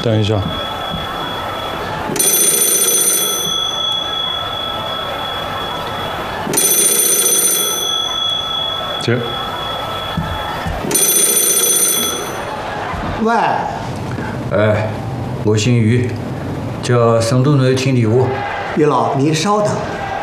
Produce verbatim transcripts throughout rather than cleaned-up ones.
等一下。接。 喂。 哎，我姓于，叫省督内听礼物。 于老，您稍等。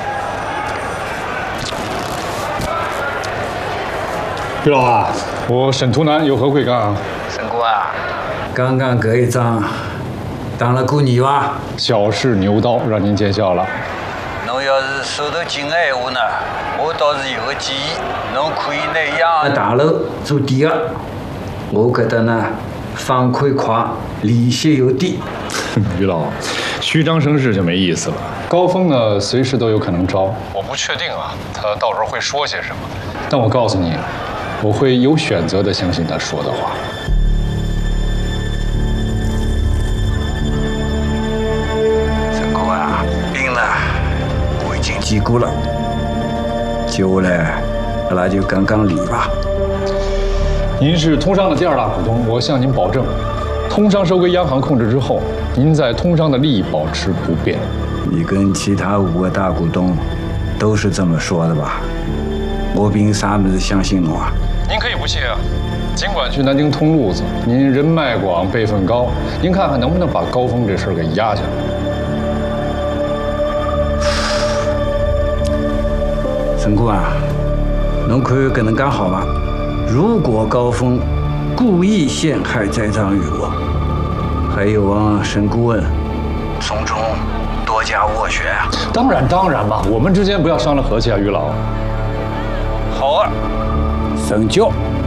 于老啊，我沈图南有何贵干啊？ 沈姑啊，刚刚隔一仗，当了姑娘哇？ 小试牛刀，让您见笑了。 侬要是手头紧的闲话呢，我倒是有个建议，侬可以拿洋大楼做抵押，我觉得呢，放款快，利息又低。 于老，虚张声势就没意思了。高峰呢，随时都有可能招，我不确定啊，他到时候会说些什么。但我告诉你，我会有选择的相信他说的话。 陈哥啊，病呢，我已经记过了。接下来，那就刚刚理吧。 您是通商的第二大股东，我向您保证，通商收归央行控制之后，您在通商的利益保持不变。 你跟其他五个大股东都是这么说的吧？我凭啥么子相信我啊？ 您可以不信啊，尽管去南京通路子，您人脉广，辈分高，您看看能不能把高峰这事儿给压下来。 陈姑啊，侬看搿能介好伐？如果高峰故意陷害栽赃于我，还有望沈顾问从中多加斡旋啊！ 当然当然嘛，我们之间不要伤了和气啊，于老。 好啊，沈教。